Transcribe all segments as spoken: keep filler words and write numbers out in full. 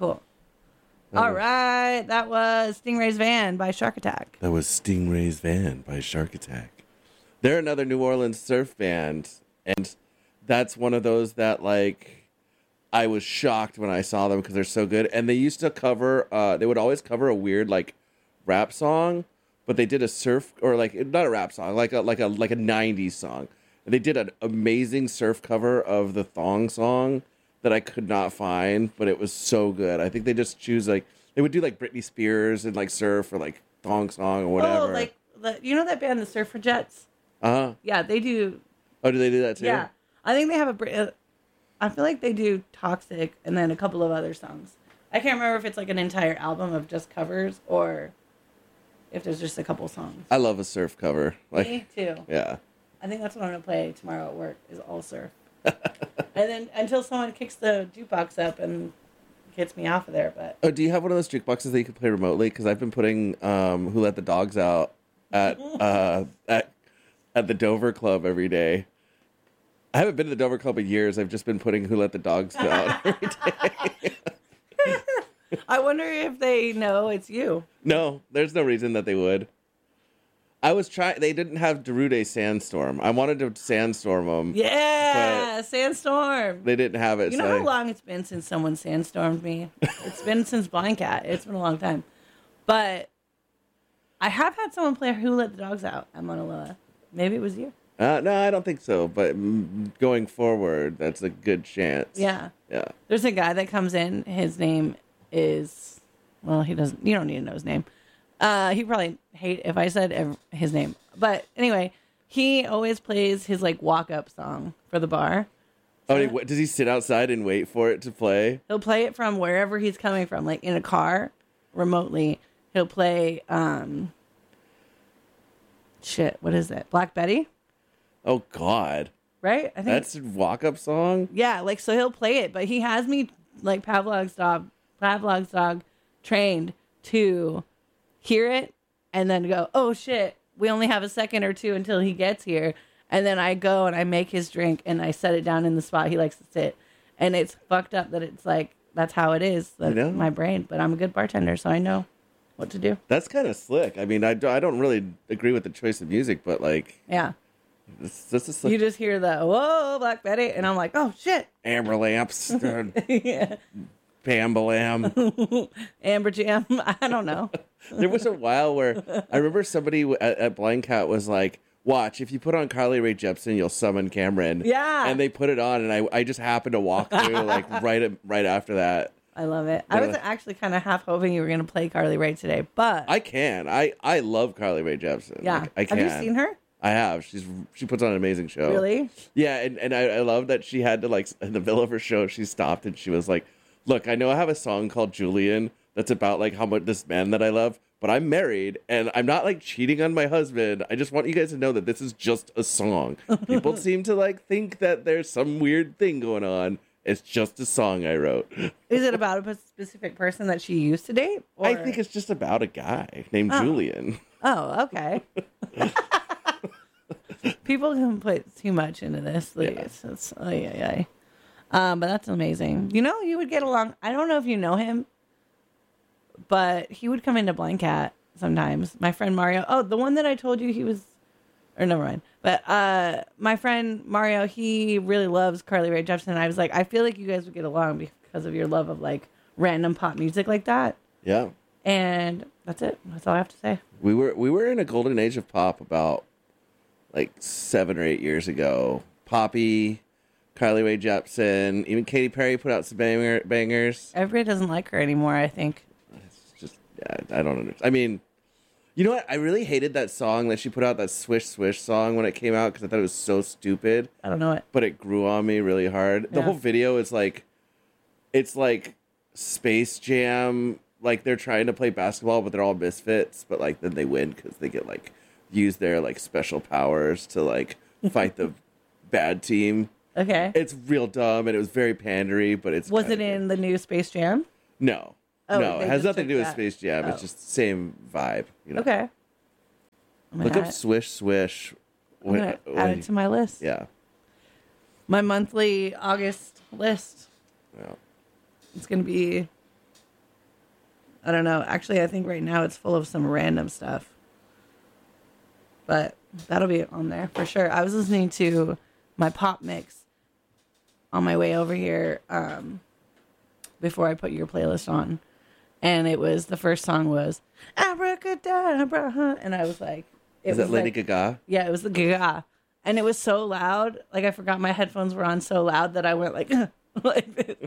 cool. That All was, right. That was Stingray's Van by Shark Attack. That was Stingray's Van by Shark Attack. They're another New Orleans surf band, and that's one of those that, like, I was shocked when I saw them because they're so good. And they used to cover, uh, they would always cover a weird, like, rap song, but they did a surf, or, like, not a rap song, like a, like a, like a nineties song. And they did an amazing surf cover of the Thong song that I could not find, but it was so good. I think they just choose, like, they would do, like, Britney Spears and, like, surf or, like, Thong song or whatever. Oh, like, the, you know that band, the Surfer Jets? Uh-huh. Yeah, they do. Oh, do they do that too? Yeah. I think they have a, Brit- uh, I feel like they do Toxic and then a couple of other songs. I can't remember if it's, like, an entire album of just covers or if there's just a couple songs. I love a surf cover. Like, Me too. yeah. I think that's what I'm going to play tomorrow at work, is all surf. And then until someone kicks the jukebox up and gets me off of there. But Oh, do you have one of those jukeboxes that you can play remotely? Because I've been putting um, "Who Let the Dogs Out" at uh, at at the Dover Club every day. I haven't been to the Dover Club in years. I've just been putting "Who Let the Dogs Out" every day. I wonder if they know it's you. No, there's no reason that they would. I was trying. They didn't have Derude Sandstorm. I wanted to sandstorm them. Yeah, sandstorm. They didn't have it. You so know I- how long it's been since someone sandstormed me? It's been since Blind Cat. It's been a long time. But I have had someone play Who Let the Dogs Out at Mauna Loa. Maybe it was you. Uh, no, I don't think so. But mm, going forward, that's a good chance. Yeah. Yeah. There's a guy that comes in. His name is, well, he doesn't, you don't need to know his name. Uh, he probably hate if I said ev- his name. But anyway, he always plays his like walk up song for the bar. Oh, he, does he sit outside and wait for it to play? He'll play it from wherever he's coming from, like in a car, remotely. He'll play, um, shit, what is it? Black Betty, Oh God, right? I think that's a walk-up song. yeah, like so he'll play it, but he has me like Pavlov's dog, Pavlov's dog, trained to hear it and then go, oh shit, we only have a second or two until he gets here, and then I go and I make his drink and I set it down in the spot he likes to sit, and it's fucked up that it's like that's how it is. That's know. my brain, but I'm a good bartender, so I know what to do. That's kind of slick. I mean, I, do, I don't really agree with the choice of music, but like, Yeah. this, this is slick. You just hear the whoa Black Betty, and I'm like, oh shit, Amber Lamps, uh, yeah, Bambalam. Amber Jam. I don't know. There was a while where I remember somebody at, at Blind Cat was like, watch, if you put on Carly Rae Jepsen, you'll summon Cameron. Yeah. And they put it on, and I, I just happened to walk through like right at, right after that. I love it. I was Yeah. actually kind of half hoping you were going to play Carly Rae today, but I can. I, I love Carly Rae Jepsen. yeah. Like, I can. Have you seen her? I have. She's she puts on an amazing show. Really? Yeah, and, and I, I love that she had to, like, in the middle of her show, she stopped and she was like, look, I know I have a song called Julian that's about, like, how much this man that I love, but I'm married and I'm not, like, cheating on my husband. I just want you guys to know that this is just a song. People seem to, like, think that there's some weird thing going on. It's just a song I wrote. Is it about a specific person that she used to date? Or... I think it's just about a guy named Oh. Julian. Oh, okay. People can put too much into this. Like, Yeah. It's, it's, oh, yeah, yeah. Um, but that's amazing. You know, you would get along. I don't know if you know him, but he would come into Blind Cat sometimes. My friend Mario. Oh, the one that I told you he was, or never mind. But uh, my friend Mario, he really loves Carly Rae Jepsen. And I was like, I feel like you guys would get along because of your love of like random pop music like that. Yeah. And that's it. That's all I have to say. We were we were in a golden age of pop about like seven or eight years ago. Poppy, Carly Rae Jepsen, even Katy Perry put out some banger, bangers. Everybody doesn't like her anymore, I think. It's just, yeah, I don't understand. I mean, you know what? I really hated that song that she put out, that Swish Swish song when it came out because I thought it was so stupid. I don't know it. But it grew on me really hard. The Yeah. whole video is like, it's like Space Jam. Like they're trying to play basketball, but they're all misfits. But like then they win because they get like use their like special powers to like fight the bad team. Okay. It's real dumb and it was very pandery, but it's Was kinda it in good. the new Space Jam? No, Oh, no, they it has just nothing to do took with that. Space Jam. Oh. It's just the same vibe. You know? Okay. I'm Look gonna up add- Swish Swish. I'm gonna When- add when- it to my list. yeah, My monthly August list. yeah. It's gonna be I don't know. Actually, I think right now it's full of some random stuff. But that'll be on there for sure. I was listening to my pop mix on my way over here um, before I put your playlist on. And it was, the first song was Abracadabra. And I was like... It Is was that Lady like, Gaga? Yeah, it was the Gaga. And it was so loud. Like, I forgot my headphones were on so loud that I went like... like this.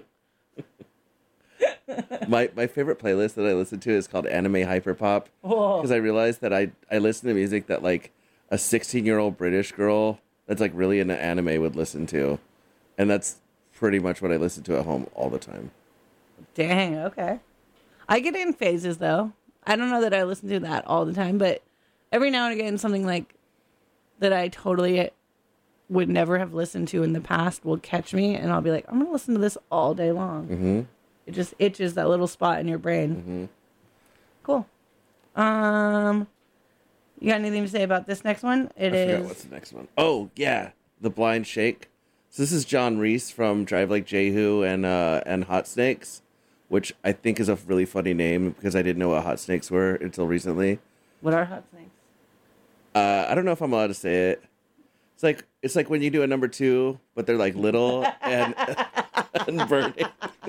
my my favorite playlist that I listen to is called Anime Hyperpop, because I realized that I I listen to music that like a sixteen year old British girl that's like really into anime would listen to, and that's pretty much what I listen to at home all the time. Dang, okay. I get in phases though. I don't know that I listen to that all the time, but every now and again something like that I totally would never have listened to in the past will catch me, and I'll be like, I'm gonna listen to this all day long. Mm-hmm. It just itches that little spot in your brain. Mm-hmm. Cool. Um, you got anything to say about this next one? It I is. forgot what's the next one. Oh yeah, The Blind Shake. So this is John Reese from Drive Like Jehu and uh, and Hot Snakes, which I think is a really funny name because I didn't know what Hot Snakes were until recently. What are hot snakes? Uh, I don't know if I'm allowed to say it. It's like it's like when you do a number two, but they're like little and and burning.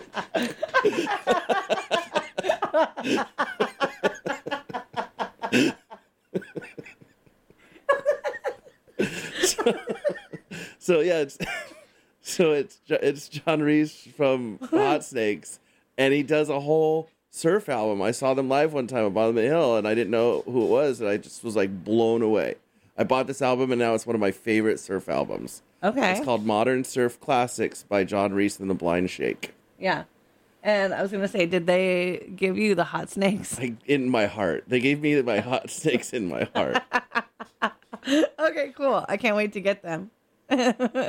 so, so yeah, it's so it's it's John Reese from Hot Snakes, and he does a whole surf album. I saw them live one time at Bottom of the Hill, and I didn't know who it was, and I just was like blown away. I bought this album, and now it's one of my favorite surf albums. Okay. It's called Modern Surf Classics by John Reese and the Blind Shake. Yeah. And I was going to say, did they give you the hot snakes? I, in my heart. They gave me my hot snakes in my heart. Okay, cool. I can't wait to get them.